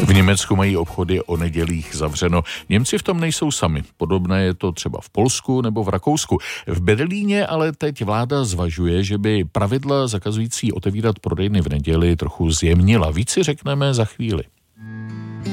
V Německu mají obchody o nedělích zavřeno. Němci v tom nejsou sami. Podobné je to třeba v Polsku nebo v Rakousku. V Berlíně ale teď vláda zvažuje, že by pravidla zakazující otevírat prodejny v neděli trochu zjemnila. Víc si řekneme za chvíli.